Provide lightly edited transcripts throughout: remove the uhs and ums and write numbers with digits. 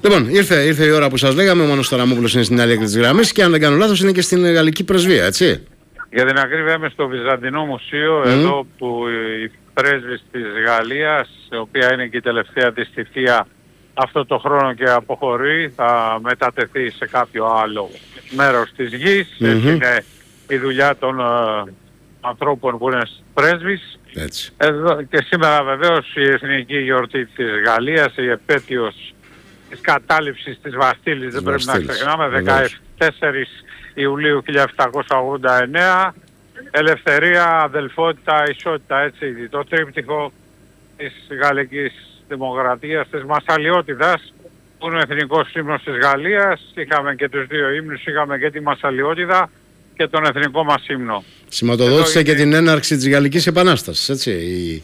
Λοιπόν, ήρθε η ώρα που σας λέγαμε. Ο Μάνος Ταραμόπουλος είναι στην άλλη άκρη της γραμμής και αν δεν κάνω λάθος είναι και στην Γαλλική Πρεσβεία, έτσι. Για την ακρίβεια είμαι στο Βυζαντινό Μουσείο, εδώ που η πρέσβης της Γαλλίας, η οποία είναι και η τελευταία της θητεία αυτό το χρόνο και αποχωρεί, θα μετατεθεί σε κάποιο άλλο μέρος της γης. Έτσι είναι η δουλειά των ανθρώπων που είναι πρέσβης. Έτσι. Εδώ, και σήμερα βεβαίως η εθνική γιορτή της Γαλλίας, η επέτειος της κατάληψης της Βαστίλης, δεν πρέπει να ξεχνάμε, 14 Ιουλίου 1789, ελευθερία, αδελφότητα, ισότητα, έτσι, το τρίπτυχο της γαλλικής δημοκρατίας, της Μασσαλιότητας, που είναι ο εθνικός ύμνος της Γαλλίας. Είχαμε και τους δύο ύμνους, είχαμε και τη Μασσαλιότητα και τον εθνικό μας ύμνο. Σηματοδότησε και την έναρξη της Γαλλικής Επανάστασης, έτσι, η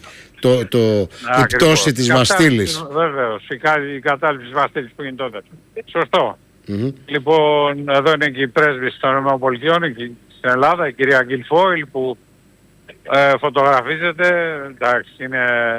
πτώση της Βαστίλης. Βεβαίως, η κατάληψη της Βαστίλης που γίνει τότε. Σωστό. Λοιπόν, εδώ είναι και η πρέσβης των ΗΠΑ στην Ελλάδα, η κυρία Γκιλφόιλ, που φωτογραφίζεται. Εντάξει, είναι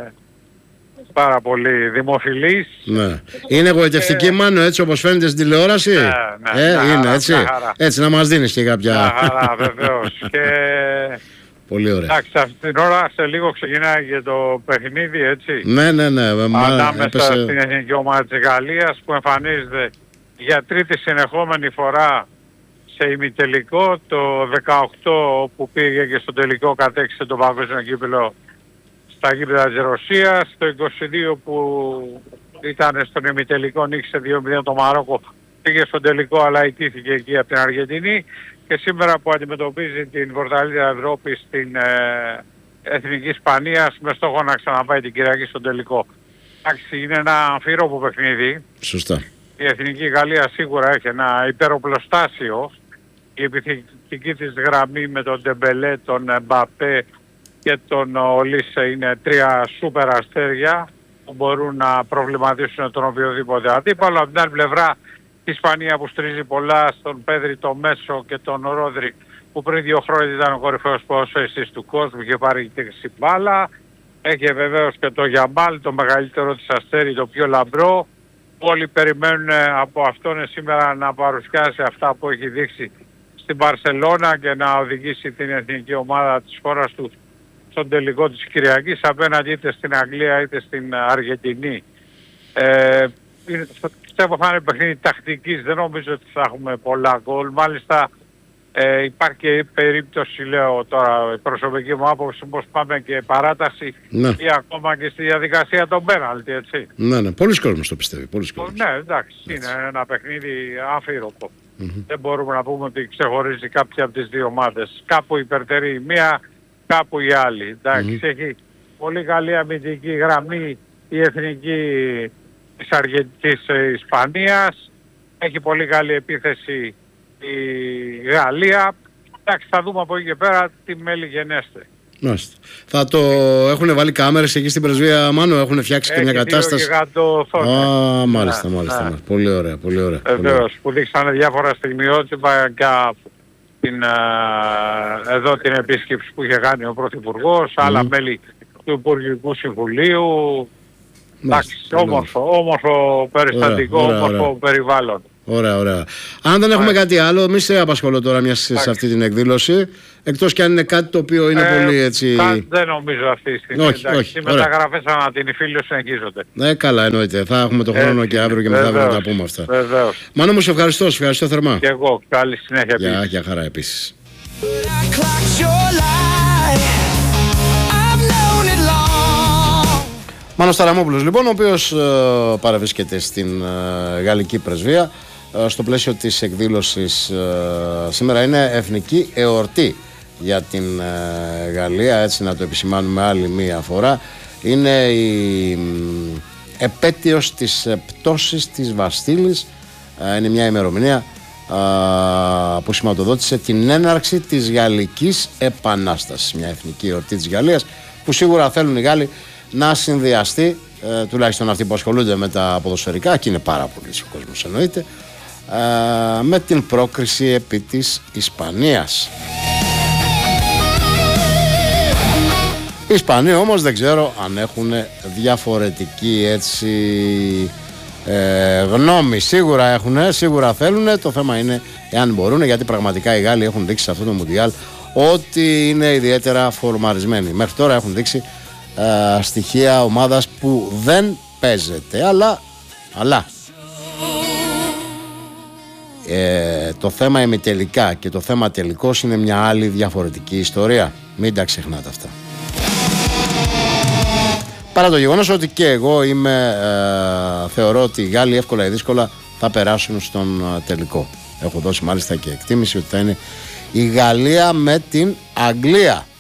πάρα πολύ δημοφιλής. Ναι. Είναι εγωιτευτική, Μάνο, έτσι όπως φαίνεται στην τηλεόραση. Ναι, είναι έτσι. Έτσι να μας δίνεις και κάποια. Βεβαίως. Και πολύ ωραία. Εντάξει, αυτή την ώρα σε λίγο ξεκινάει και το παιχνίδι, έτσι. Ναι. Ανάμεσα στην εθνική ομάδα της Γαλλίας, που εμφανίζεται για τρίτη συνεχόμενη φορά σε ημιτελικό. Το 18 που πήγε και στο τελικό κατέξισε το παγκόσμιο κύπελλο στα γήπεδα της Ρωσίας. Το 22 που ήταν στον ημιτελικό νίκησε 2-0 το Μαρόκο, πήγε στον τελικό αλλά ιτήθηκε εκεί από την Αργεντινή. Και σήμερα που αντιμετωπίζει την πρωταθλήτρια Ευρώπη στην Εθνική Ισπανίας με στόχο να ξαναπάει την Κυριακή στον τελικό. Εντάξει, είναι ένα αμφίροπο παιχνίδι. Σωστά. Η Εθνική Γαλλία σίγουρα έχει ένα υπεροπλοστάσιο. Η επιθετική της γραμμή με τον Ντεμπελέ, τον Μπαπέ και τον Ολίσε είναι τρία σούπερ αστέρια που μπορούν να προβληματίσουν τον οποιοδήποτε αντίπαλο. Από την άλλη πλευρά η Ισπανία που στρίζει πολλά στον Πέδρη, το Μέσο και τον Ρόδρι, που πριν 2 χρόνια ήταν ο κορυφαίος ποδοσφαιριστής του κόσμου και πάρει τη μπάλα. Έχει βεβαίως και το Γιαμπάλ, το μεγαλύτερο της αστέρι, το πιο λαμπρό. Όλοι περιμένουν από αυτόν σήμερα να παρουσιάσει αυτά που έχει δείξει στην Μπαρσελώνα και να οδηγήσει την εθνική ομάδα της χώρας του στον τελικό της Κυριακής απέναντι είτε στην Αγγλία είτε στην Αργεντινή. Πιστεύω θα είναι παιχνίδι τακτικής, δεν νομίζω ότι θα έχουμε πολλά γκολ. Μάλιστα υπάρχει και περίπτωση, λέω τώρα, η προσωπική μου άποψη, πως πάμε και παράταση ή ακόμα και στη διαδικασία των πέναλτι, έτσι. Ναι, πολλοί κόσμος το πιστεύει. Ναι, εντάξει, είναι ένα παιχνίδι αμφίροπο. Δεν μπορούμε να πούμε ότι ξεχωρίζει κάποια από τις δύο ομάδες. Κάπου υπερτερεί η μία, κάπου η άλλη. Εντάξει, έχει πολύ καλή αμυντική γραμμή η εθνική της Ισπανίας, έχει πολύ καλή επίθεση η Γαλλία. Εντάξει, θα δούμε από εκεί και πέρα τι μέλη γενέστε. Μάλιστα. Θα το έχουν βάλει κάμερες εκεί στην πρεσβεία, Μάνο, έχουν φτιάξει και μια κατάσταση. Μάλιστα. Πολύ ωραία. Βεβαίως, που δείξανε διάφορα στιγμιότυπα και εδώ την επίσκεψη που είχε κάνει ο Πρωθυπουργός, άλλα μέλη του Υπουργικού Συμβουλίου. Εντάξει, όμορφο περιστατικό, όμορφο περιβάλλον. Ωραία. Αν δεν έχουμε κάτι άλλο, μη σε απασχολώ τώρα σε αυτή την εκδήλωση. Εκτός και αν είναι κάτι το οποίο είναι πολύ έτσι. Δεν νομίζω αυτή τη στιγμή. Όχι. Οι μεταγραφές ανά την Ιφίλιο συνεχίζονται. Ναι, καλά, εννοείται. Θα έχουμε τον χρόνο και αύριο και μετά να τα πούμε αυτά. Βεβαίως. Μάνο μου, σε ευχαριστώ θερμά. Και εγώ. Καλή συνέχεια. Γεια χαρά επίσης. Μάνος Ταραμόπουλος λοιπόν, ο οποίος παραβρίσκεται στην Γαλλική Πρεσβεία στο πλαίσιο της εκδήλωσης. Σήμερα είναι εθνική εορτή για την Γαλλία, έτσι να το επισημάνουμε άλλη μία φορά. Είναι η επέτειος της πτώσης της Βαστίλης. Είναι μια ημερομηνία που σηματοδότησε την έναρξη της Γαλλικής Επανάστασης, μια εθνική εορτή της Γαλλίας που σίγουρα θέλουν οι Γάλλοι να συνδυαστεί, τουλάχιστον αυτοί που ασχολούνται με τα ποδοσφαιρικά, και είναι πάρα πολύ ο κόσμος εννοείται, με την πρόκριση επί της Ισπανίας. Οι Ισπανοί όμως δεν ξέρω αν έχουν διαφορετική έτσι γνώμη. Σίγουρα έχουν, σίγουρα θέλουν. Το θέμα είναι εάν μπορούν, γιατί πραγματικά οι Γάλλοι έχουν δείξει σε αυτό το Μουντιάλ ότι είναι ιδιαίτερα φορμαρισμένοι. Μέχρι τώρα έχουν δείξει στοιχεία ομάδας που δεν παίζεται, αλλά το θέμα ημιτελικά και το θέμα τελικός είναι μια άλλη διαφορετική ιστορία. Μην τα ξεχνάτε αυτά. Παρά το γεγονός ότι και εγώ θεωρώ ότι οι Γάλλοι εύκολα ή δύσκολα θα περάσουν στον τελικό. Έχω δώσει μάλιστα και εκτίμηση ότι θα είναι η Γαλλία με την Αγγλία.